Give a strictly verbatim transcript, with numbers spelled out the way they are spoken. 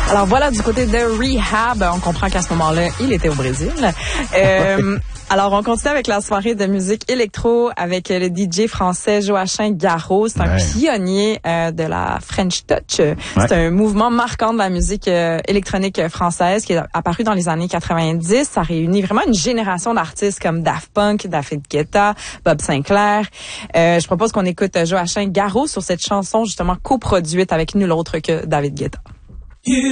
Alors voilà, du côté de Rehab, on comprend qu'à ce moment-là, il était au Brésil. Euh, alors, on continue avec la soirée de musique électro avec le D J français Joachim Garraud. C'est un ouais. pionnier euh, de la French Touch. Ouais. C'est un mouvement marquant de la musique euh, électronique française qui est apparu dans les années quatre-vingt-dix. Ça réunit vraiment une génération d'artistes comme Daft Punk, David Guetta, Bob Sinclair. Euh, je propose qu'on écoute Joachim Garraud sur cette chanson justement coproduite avec nul autre que David Guetta.